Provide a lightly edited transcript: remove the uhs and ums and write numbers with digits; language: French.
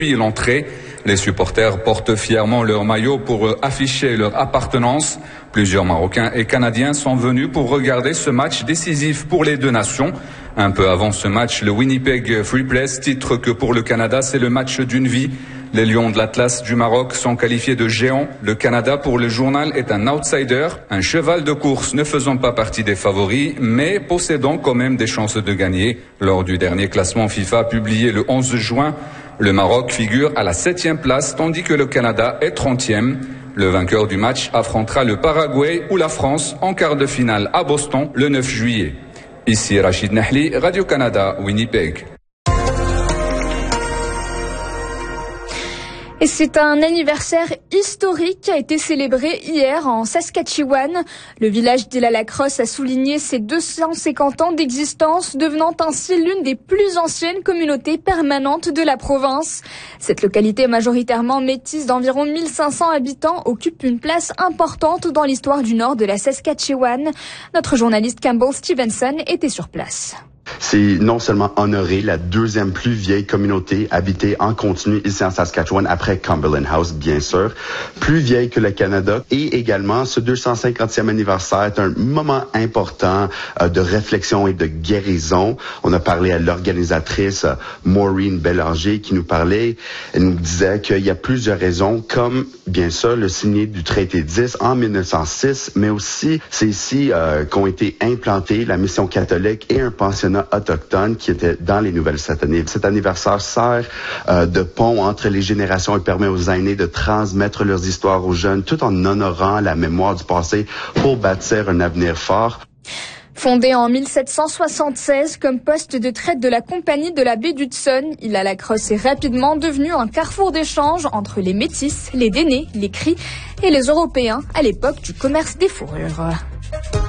Puis l'entrée, les supporters portent fièrement leur maillot pour afficher leur appartenance. Plusieurs Marocains et Canadiens sont venus pour regarder ce match décisif pour les deux nations. Un peu avant ce match, le Winnipeg Free Press titre que pour le Canada, c'est le match d'une vie. Les Lions de l'Atlas du Maroc sont qualifiés de géants. Le Canada, pour le journal, est un outsider, un cheval de course ne faisant pas partie des favoris, mais possédant quand même des chances de gagner. Lors du dernier classement FIFA publié le 11 juin, le Maroc figure à la 7e place, tandis que le Canada est 30e. Le vainqueur du match affrontera le Paraguay ou la France en quart de finale à Boston le 9 juillet. Ici Rachid Nahli, Radio-Canada, Winnipeg. Et c'est un anniversaire historique qui a été célébré hier en Saskatchewan. Le village d'Île-à-la-Crosse a souligné ses 250 ans d'existence, devenant ainsi l'une des plus anciennes communautés permanentes de la province. Cette localité majoritairement métisse d'environ 1500 habitants occupe une place importante dans l'histoire du nord de la Saskatchewan. Notre journaliste Campbell Stevenson était sur place. C'est non seulement honorer la deuxième plus vieille communauté habitée en continu ici en Saskatchewan, après Cumberland House, bien sûr, plus vieille que le Canada. Et également, ce 250e anniversaire est un moment important de réflexion et de guérison. On a parlé à l'organisatrice Maureen Bélanger qui nous parlait. Elle nous disait qu'il y a plusieurs raisons, comme, bien sûr, le signé du traité 10 en 1906, mais aussi, c'est ici qu'ont été implantés la mission catholique et un pensionnat autochtone qui était dans les nouvelles cette année. Cet anniversaire sert de pont entre les générations et permet aux aînés de transmettre leurs histoires aux jeunes tout en honorant la mémoire du passé pour bâtir un avenir fort. Fondé en 1776 comme poste de traite de la compagnie de la baie d'Hudson, Île-à-la-Crosse est rapidement devenu un carrefour d'échange entre les Métis, les Dénés, les Cris et les Européens à l'époque du commerce des fourrures.